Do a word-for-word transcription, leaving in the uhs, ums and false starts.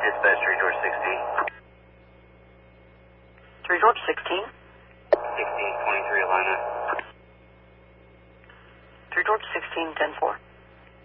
Dispatch three George sixteen. three George sixteen. sixteen twenty-three Atlanta. three George sixteen, ten four.